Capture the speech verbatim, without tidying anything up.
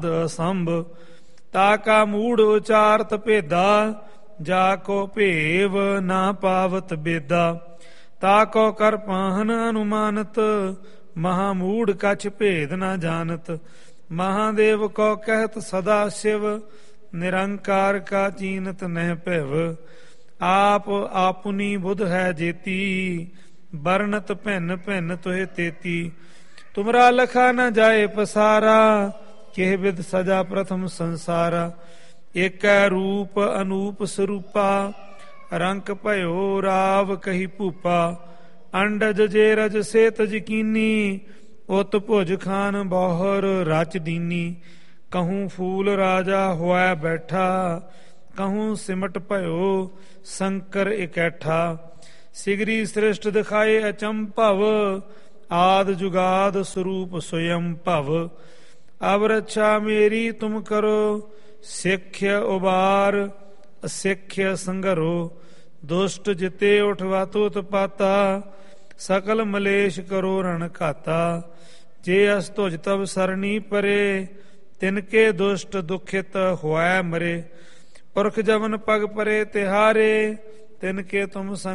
ਸੰਭ ਤਾ ਕਾ ਮੂੜ ਉਚਾਰਤ ਭੇਦਾ ਜਾ ਕੋ ਭੇਵ ਨਾ ਪਾਵਤ ਬੇਦਾ ਤਾ ਕੋ ਕਰ ਪਾਹਨ ਅਨੁਮਾਨਤ ਮਹਾਮੂੜ ਕਛ ਭੇਦ ਨਾ ਜਾਣਤ ਮਹਾਦੇਵ ਕੋ ਕਹਿਤ ਸਦਾ ਸ਼ਿਵ ਨਿਰੰਕਾਰ ਕਾ ਚੀਨਤ ਨਹਿ ਭਿਵ ਆਪ ਆਪੁਨੀ ਬੁਧ ਹੈ ਜੇਤੀ ਬਰਨਤ ਭਿੰਨ ਭਿੰਨ ਤੋਹਿ ਤੇਤੀ ਤੁਮਰਾ ਲਖਾ ਨ ਜਾਏ ਪਸਾਰਾ ਕਿਹ ਵਿਦ ਸਜਾ ਪ੍ਰਥਮ ਸੰਸਾਰਾ ਏਕੈ ਰੂਪ ਅਨੂਪ ਸਰੂਪਾ ਰੰਕ ਭਇਓ ਰਾਵ ਕਹੀ ਭੂਪਾ ਅੰਡਜ ਜੇ ਰਜ ਸੇਤ ਯਕੀਨੀ ਉਤ ਭੁਜ ਖਾਨ ਬਹੁਰ ਰਚ ਦੀਨੀ ਕਹੂੰ ਫੂਲ ਰਾਜਾ ਹੋਇ ਬੈਠਾ ਕਹੂੰ ਸਿਮਟ ਭਇਓ ਸ਼ੰਕਰ ਇਕੈਠਾ ਸਿਗਰੀ ਸ੍ਰਿਸ਼ਟ ਦਿਖਾਏ ਅਚੰਭਵ ਆਦ ਜੁਗਾਦ ਸਰੂਪ ਸਵਯੰ ਭਵ ਅਬ ਰੱਛਾ ਮੇਰੀ ਤੁਮ ਕਰੋ ਸਿੱਖਿਆ ਉਬਾਰ ਅਸਿੱਖਿਆ ਸੰਘਰੋ ਦੁਸ਼ਟ ਜਿਤੇ ਉਠਵਾ ਤੁਤ ਪਾਤਾ ਸਕਲ ਮਲੇਸ਼ ਕਰੋ ਰਣ ਘਾਤਾ ਜੇ ਅਸ ਤੁਜ ਤਬ ਸਰਣੀ ਪਰੇ ਤਿਨਕੇ ਦੁਸ਼ਟ ਦੁਖਿਤ ਹੋਇ ਮਰੇ ਪੁਰਖ ਜਵਨ ਪਗ ਪਰੇ ਤਿਹਾਰੇ ਤਿਨਕੇ ਤੁਮ